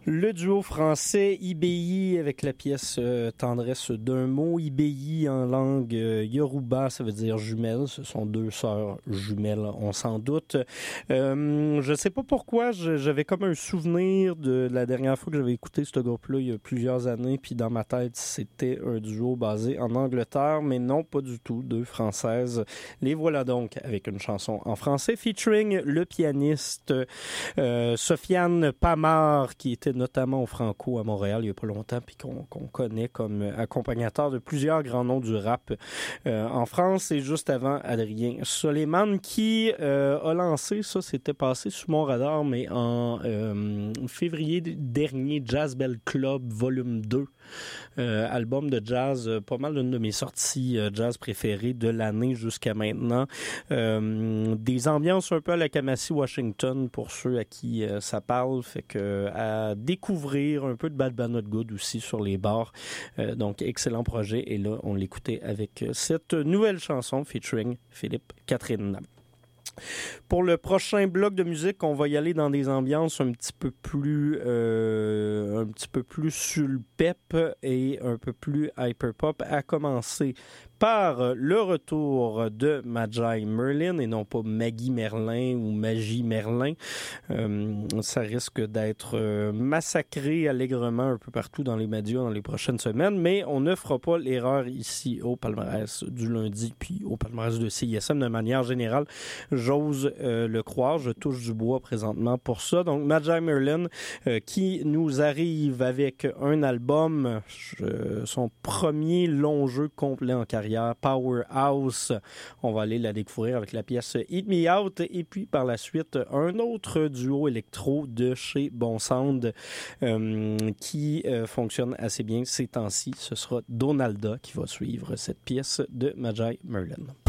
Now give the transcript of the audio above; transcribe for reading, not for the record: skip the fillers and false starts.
Le duo français IBI avec la pièce Tendresse d'un mot. IBI en langue Yoruba, ça veut dire jumelles. Ce sont deux sœurs jumelles, on s'en doute. Je sais pas pourquoi, j'avais comme un souvenir de la dernière fois que j'avais écouté ce groupe-là il y a plusieurs années, puis dans ma tête, c'était un duo basé en Angleterre, mais non, pas du tout, deux françaises. Les voilà donc avec une chanson en français featuring le pianiste Sofiane Pamar, qui était notamment au Franco à Montréal il n'y a pas longtemps, puis qu'on connaît comme accompagnateur de plusieurs grands noms du rap en France. Et juste avant, Adrien Soleiman, qui a lancé, ça c'était passé sous mon radar, mais en février dernier, Jazz Bell Club Volume 2, album de jazz, pas mal d'une de mes sorties jazz préférées de l'année jusqu'à maintenant. Des ambiances un peu à la Kamasi Washington pour ceux à qui ça parle, fait que à découvrir un peu de Bad Banana Good aussi sur les bars. Donc excellent projet, et là on l'écoutait avec cette nouvelle chanson featuring Philippe Catherine. Pour le prochain bloc de musique, on va y aller dans des ambiances un petit peu plus sur le pep et un peu plus hyperpop, à commencer par le retour de Magi Merlin et non pas Maggie Merlin ou Magie Merlin. Ça risque d'être massacré allègrement un peu partout dans les médias dans les prochaines semaines, mais on ne fera pas l'erreur ici au palmarès du lundi puis au palmarès de CISM de manière générale. J'ose le croire, je touche du bois présentement pour ça. Donc Magi Merlin qui nous arrive avec un album, son premier long jeu complet en carrière, Powerhouse. On va aller la découvrir avec la pièce Eat Me Out, et puis par la suite un autre duo électro de chez Bon Sound qui fonctionne assez bien ces temps-ci. Ce sera Donalda qui va suivre cette pièce de Magi Merlin.